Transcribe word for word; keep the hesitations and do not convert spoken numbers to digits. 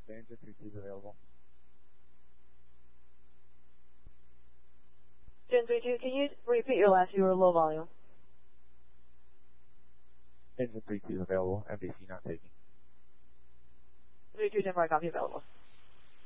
Engine three two is available. Gen three two, can you repeat your last? You were low volume. Engine three two is available. M D C not taking. three two, ten copy available.